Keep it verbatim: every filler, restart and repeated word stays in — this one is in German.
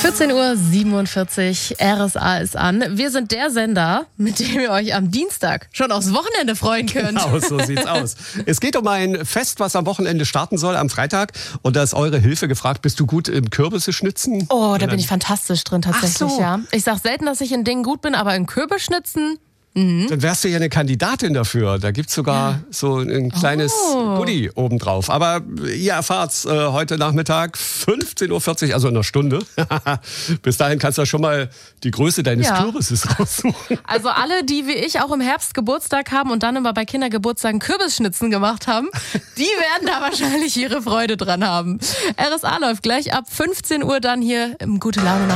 vierzehn Uhr siebenundvierzig, R S A ist an. Wir sind der Sender, mit dem ihr euch am Dienstag schon aufs Wochenende freuen könnt. Genau, so sieht's aus. Es geht um ein Fest, was am Wochenende starten soll, am Freitag. Und da ist eure Hilfe gefragt. Bist du gut im Kürbisse schnitzen? Oh, da bin ich fantastisch drin tatsächlich, Ach so. ja. Ich sag selten, dass ich in Dingen gut bin, aber in Kürbisschnitzen... Mhm. Dann wärst du ja eine Kandidatin dafür. Da gibt's sogar ja. so ein kleines oh. Goodie obendrauf. Aber ihr erfahrt's äh, heute Nachmittag fünfzehn Uhr vierzig, also in einer Stunde. Bis dahin kannst du schon mal die Größe deines ja. Kürbisses raussuchen. Also alle, die wie ich auch im Herbst Geburtstag haben und dann immer bei Kindergeburtstagen Kürbisschnitzen gemacht haben, die werden da wahrscheinlich ihre Freude dran haben. R S A läuft gleich ab fünfzehn Uhr dann hier im Gute Laune nach